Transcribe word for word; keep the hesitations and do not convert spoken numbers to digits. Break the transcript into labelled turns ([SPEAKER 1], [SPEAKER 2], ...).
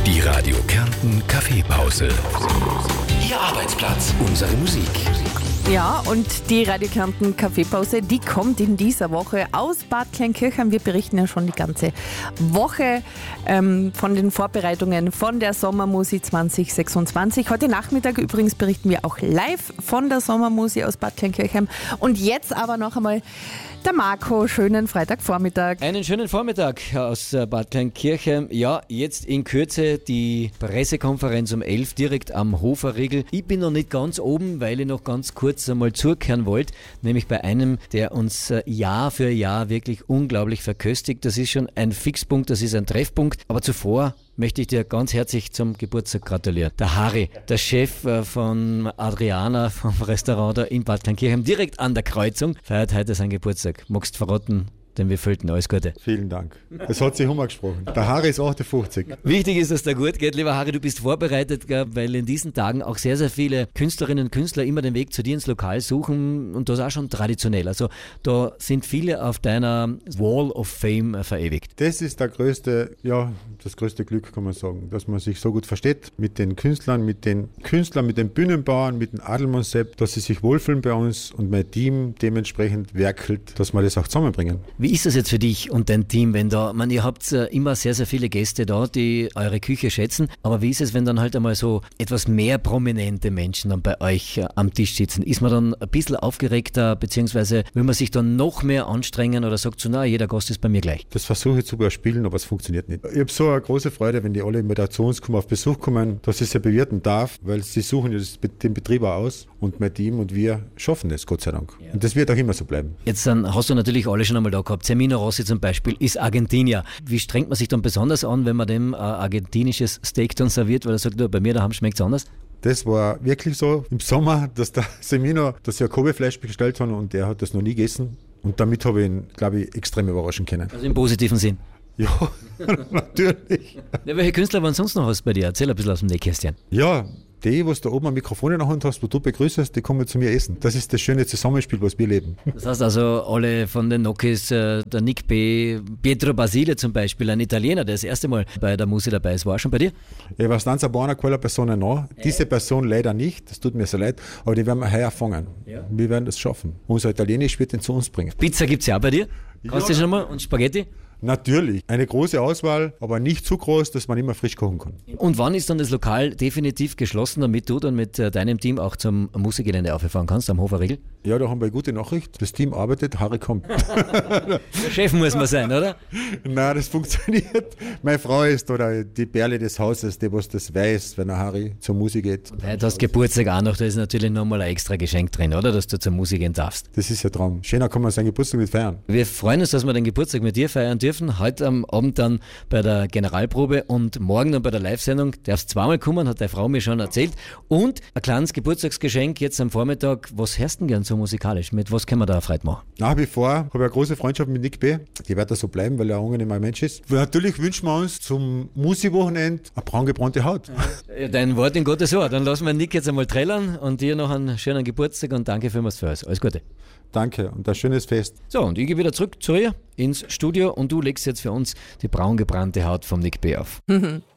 [SPEAKER 1] Die Radio Kärnten Kaffeepause. Ihr Arbeitsplatz, unsere Musik.
[SPEAKER 2] Ja, und die Radio Kärnten Kaffeepause, die kommt in dieser Woche aus Bad Kleinkirchheim. Wir berichten ja schon die ganze Woche ähm, von den Vorbereitungen von der Sommermusi zwanzig sechsundzwanzig. Heute Nachmittag übrigens berichten wir auch live von der Sommermusi aus Bad Kleinkirchheim. Und jetzt aber noch einmal der Marco. Schönen Freitagvormittag.
[SPEAKER 3] Einen schönen Vormittag aus Bad Kleinkirchheim. Ja, jetzt in Kürze die Pressekonferenz um elf direkt am Hoferriegel. Ich bin noch nicht ganz oben, weil ich noch ganz kurz einmal zukehren wollte, nämlich bei einem, der uns Jahr für Jahr wirklich unglaublich verköstigt. Das ist schon ein Fixpunkt, das ist ein Treffpunkt. Aber zuvor möchte ich dir ganz herzlich zum Geburtstag gratulieren. Der Harry, der Chef von Adriana vom Restaurant da in Bad Kleinkirchheim, direkt an der Kreuzung, feiert heute seinen Geburtstag. Magst du verraten, den Wievielten? Alles Gute.
[SPEAKER 4] Vielen Dank. Es hat sich umgesprochen. Der Harry ist achtundfünfzig.
[SPEAKER 3] Wichtig ist, dass der gut geht. Lieber Harry, du bist vorbereitet, weil in diesen Tagen auch sehr, sehr viele Künstlerinnen und Künstler immer den Weg zu dir ins Lokal suchen und das auch schon traditionell. Also da sind viele auf deiner Wall of Fame verewigt.
[SPEAKER 4] Das ist der größte, ja, das größte Glück, kann man sagen, dass man sich so gut versteht mit den Künstlern, mit den Künstlern, mit den Bühnenbauern, mit dem Adelmann-Sepp, dass sie sich wohlfühlen bei uns und mein Team dementsprechend werkelt, dass wir das auch zusammenbringen.
[SPEAKER 3] Wie ist das jetzt für dich und dein Team, wenn da, man, ihr habt immer sehr, sehr viele Gäste da, die eure Küche schätzen, aber wie ist es, wenn dann halt einmal so etwas mehr prominente Menschen dann bei euch am Tisch sitzen? Ist man dann ein bisschen aufgeregter, beziehungsweise will man sich dann noch mehr anstrengen oder sagt so, na, jeder Gast ist bei mir gleich?
[SPEAKER 4] Das versuche ich zu überspielen, aber es funktioniert nicht. Ich habe so eine große Freude, wenn die alle immer zu uns kommen, auf Besuch kommen, dass ich sie bewirten darf, weil sie suchen ja den Betrieb auch aus und mein Team und wir schaffen das, Gott sei Dank. Ja. Und das wird auch immer so bleiben.
[SPEAKER 3] Jetzt dann hast du natürlich alle schon einmal da gehabt. Semino Rossi zum Beispiel ist Argentinier. Wie strengt man sich dann besonders an, wenn man dem äh, argentinisches Steak dann serviert, weil er sagt, du, bei mir daheim schmeckt es anders?
[SPEAKER 4] Das war wirklich so im Sommer, dass der Semino das Jakobi-Fleisch bestellt hat und der hat das noch nie gegessen. Und damit habe ich ihn, glaube ich, extrem überraschen können.
[SPEAKER 3] Also im positiven Sinn?
[SPEAKER 4] Ja, natürlich.
[SPEAKER 3] Ja, welche Künstler waren sonst noch was bei dir? Erzähl ein bisschen aus dem Nähkästchen.
[SPEAKER 4] Ja, die, was da oben am Mikrofon in der Hand hast, wo du begrüßest, die kommen zu mir essen. Das ist das schöne Zusammenspiel, was wir leben.
[SPEAKER 3] Das heißt also, alle von den Nokis, der Nick B., Pietro Basile zum Beispiel, ein Italiener, der das erste Mal bei der Musi dabei ist, war auch schon bei dir?
[SPEAKER 4] Ich weiß ganz buona quella persona no. Diese Person leider nicht, das tut mir sehr leid, aber die werden wir heuer fangen. Ja. Wir werden das schaffen. Unser Italienisch wird ihn zu uns bringen.
[SPEAKER 3] Pizza gibt es ja auch bei dir? Kannst du ja schon mal? Und Spaghetti?
[SPEAKER 4] Natürlich. Eine große Auswahl, aber nicht zu groß, dass man immer frisch kochen kann.
[SPEAKER 3] Und wann ist dann das Lokal definitiv geschlossen, damit du dann mit deinem Team auch zum Musikgelände auffahren kannst, am Hoferriegel?
[SPEAKER 4] Ja, da haben wir eine gute Nachricht. Das Team arbeitet, Harry kommt.
[SPEAKER 3] Der Chef muss man sein, oder?
[SPEAKER 4] Nein, das funktioniert. Meine Frau ist oder die Perle des Hauses, die was das weiß, wenn der Harry zur Musik geht.
[SPEAKER 3] Und heute hast du Geburtstag auch noch, da ist natürlich nochmal ein extra Geschenk drin, oder? Dass du zur Musik gehen darfst.
[SPEAKER 4] Das ist ja Traum. Schöner kann man seinen Geburtstag nicht feiern.
[SPEAKER 3] Wir freuen uns, dass wir den Geburtstag mit dir feiern dürfen. Heute am Abend dann bei der Generalprobe und morgen dann bei der Live-Sendung. Darfst zweimal kommen, hat deine Frau mir schon erzählt. Und ein kleines Geburtstagsgeschenk jetzt am Vormittag. Was hörst du denn gern so musikalisch? Mit was können wir da Freude machen?
[SPEAKER 4] Nach wie vor habe ich eine große Freundschaft mit Nick B. Die wird da so bleiben, weil er ein angenehmer Mensch ist. Natürlich wünschen wir uns zum Musi-Wochenende eine braungebrannte Haut.
[SPEAKER 3] Ja, dein Wort in Gottes Ohr. Dann lassen wir Nick jetzt einmal trällern und dir noch einen schönen Geburtstag und danke vielmals für alles. Alles Gute.
[SPEAKER 4] Danke und ein schönes Fest.
[SPEAKER 3] So, und ich gehe wieder zurück zu ihr ins Studio und du legst jetzt für uns die braungebrannte Haut vom Nick B. auf.